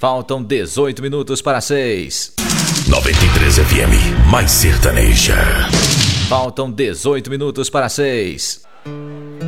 Faltam 18 minutos para 6. 93 FM, mais sertaneja. Faltam 18 minutos para 6.